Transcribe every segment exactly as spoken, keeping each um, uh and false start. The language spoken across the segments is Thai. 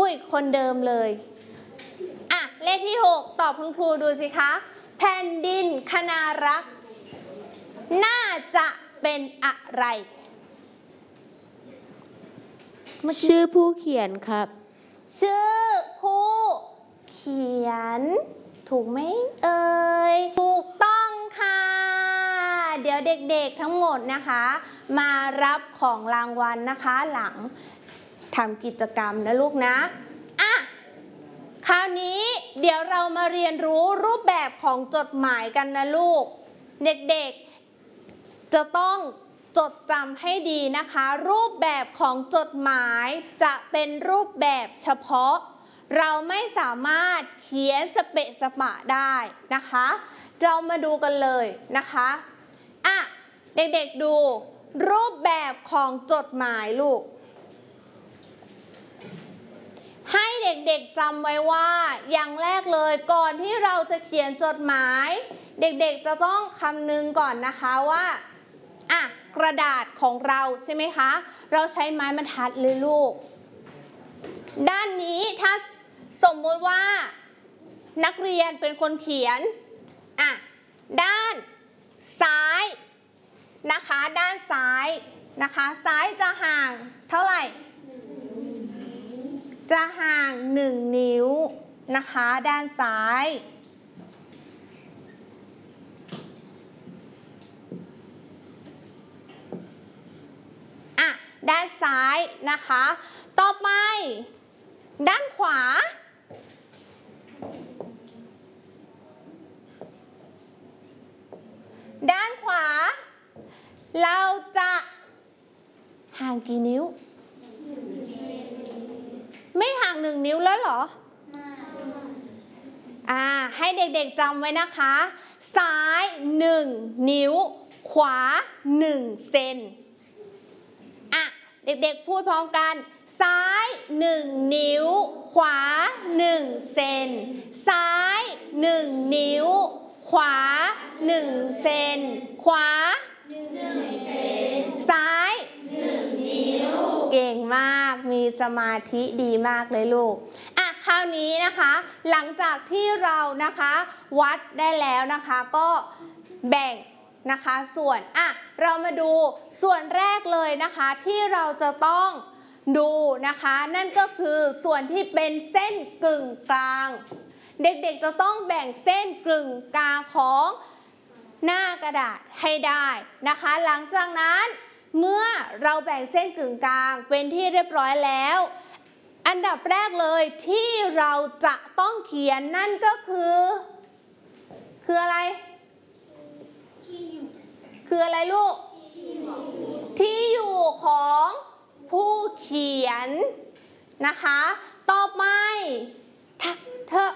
ยคนเดิมเลยอ่ะเลขที่หกตอบคุณครูดูสิคะแผ่นดินคณารักษ์น่าจะเป็นอะไรชื่อผู้เขียนครับชื่อผู้เขียนถูกไหมเอ่ยถูกต้องค่ะเดี๋ยวเด็กๆทั้งหมดนะคะมารับของรางวัลนะคะหลังทำกิจกรรมนะลูกนะอ่ะคราวนี้เดี๋ยวเรามาเรียนรู้รูปแบบของจดหมายกันนะลูกเด็กๆจะต้องจดจำให้ดีนะคะรูปแบบของจดหมายจะเป็นรูปแบบเฉพาะเราไม่สามารถเขียนสเปะสปะได้นะคะเรามาดูกันเลยนะคะอ่ะเด็กๆดูรูปแบบของจดหมายลูกให้เด็กๆจำไว้ว่าอย่างแรกเลยก่อนที่เราจะเขียนจดหมายเด็กๆจะต้องคำนึงก่อนนะคะว่าอ่ะกระดาษของเราใช่ไหมคะเราใช้ไม้บรรทัดเลยลูกด้านนี้ถ้าสมมติว่านักเรียนเป็นคนเขียนอ่ะด้านซ้ายนะคะด้านซ้ายนะคะซ้ายจะห่างเท่าไหร่จะห่างหนึ่งนิ้วนะคะด้านซ้ายอ่ะด้านซ้ายนะคะต่อไปด้านขวาด้านขวาเราจะห่างกี่นิ้วไม่ห่างหนึ่งนิ้วแล้วเหรออ่าให้เด็กๆจำไว้นะคะซ้ายหนึ่งนิ้วขวาหนึ่งเซนอ่ะเด็กๆพูดพร้อมกันซ้ายหนึ่งนิ้วขวาหนึ่งเซนซ้ายหนึ่งนิ้วขวาหนึ่งเซนขวาหนึ่งเซนซ้ายหนึ่งนิ้วเก่งมากมีสมาธิดีมากเลยลูกอ่ะคราวนี้นะคะหลังจากที่เรานะคะวัดได้แล้วนะคะก็แบ่งนะคะส่วนอ่ะเรามาดูส่วนแรกเลยนะคะที่เราจะต้องดูนะคะนั่นก็คือส่วนที่เป็นเส้นกึ่งกลางเด็กๆจะต้องแบ่งเส้นกึ่งกลางของหน้ากระดาษให้ได้นะคะหลังจากนั้นเมื่อเราแบ่งเส้นกึ่งกลางเป็นที่เรียบร้อยแล้วอันดับแรกเลยที่เราจะต้องเขียนนั่นก็คือคืออะไรคืออะไรลูกที่อยู่ของผู้เขียนนะคะต่อไปเธอ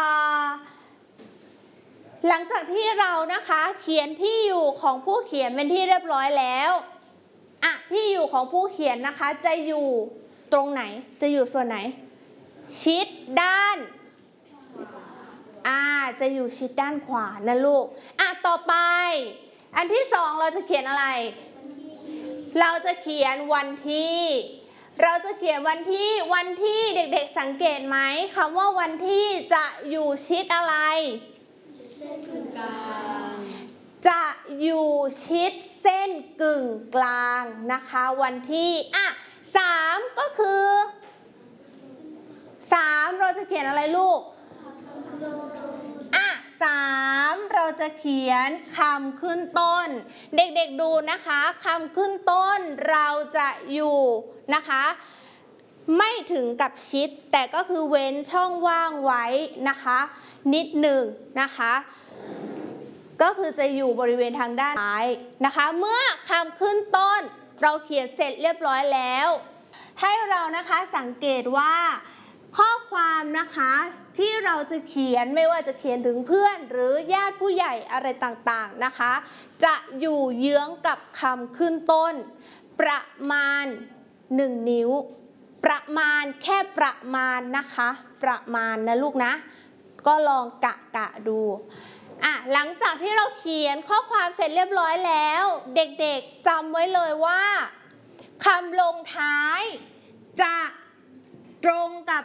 หลังจากที่เรานะคะเขียนที่อยู่ของผู้เขียนเป็นที่เรียบร้อยแล้วอ่ะที่อยู่ของผู้เขียนนะคะจะอยู่ตรงไหนจะอยู่ส่วนไหนชิดด้านอ่าจะอยู่ชิดด้านขวานะลูกอ่ะต่อไปอันที่สองเราจะเขียนอะไรเราจะเขียนวันที่เราจะเขียนวันที่วันที่เด็กๆสังเกตไหมคำว่าวันที่จะอยู่ชิดอะไรเส้นกึ่งกลางจะอยู่ชิดเส้นกึ่งกลางนะคะวันที่อ่ะสามก็คือสามเราจะเขียนอะไรลูกอ่ะสามเราจะเขียนคำขึ้นต้นเด็กๆดูนะคะคำขึ้นต้นเราจะอยู่นะคะไม่ถึงกับชิดแต่ก็คือเว้นช่องว่างไว้นะคะนิดหนึ่งนะคะก็คือจะอยู่บริเวณทางด้านซ้ายนะคะเมื่อคำขึ้นต้นเราเขียนเสร็จเรียบร้อยแล้วให้เรานะคะสังเกตว่าข้อความนะคะที่เราจะเขียนไม่ว่าจะเขียนถึงเพื่อนหรือญาติผู้ใหญ่อะไรต่างๆนะคะจะอยู่เยื้องกับคำขึ้นต้นประมาณหนึ่งนิ้วประมาณแค่ประมาณนะคะประมาณนะลูกนะก็ลองกะกะดูอ่ะหลังจากที่เราเขียนข้อความเสร็จเรียบร้อยแล้วเด็กๆจำไว้เลยว่าคำลงท้ายจะตรงกับ